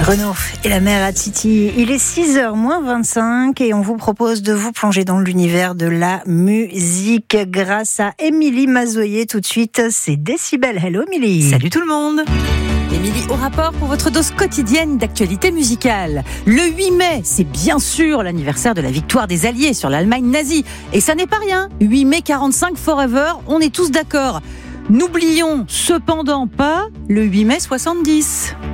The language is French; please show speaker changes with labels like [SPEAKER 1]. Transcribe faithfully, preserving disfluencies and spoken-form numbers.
[SPEAKER 1] Renaud et la mer à Titi. Il est six heures moins vingt-cinq et on vous propose de vous plonger dans l'univers de la musique grâce à Émilie Mazoyer. Tout de suite, c'est Décibel. Hello Émilie.
[SPEAKER 2] Salut tout le monde. Émilie au rapport pour votre dose quotidienne d'actualité musicale. Le huit mai, c'est bien sûr l'anniversaire de la victoire des Alliés sur l'Allemagne nazie. Et ça n'est pas rien. huit mai quarante-cinq forever, on est tous d'accord. N'oublions cependant pas le huit mai soixante-dix.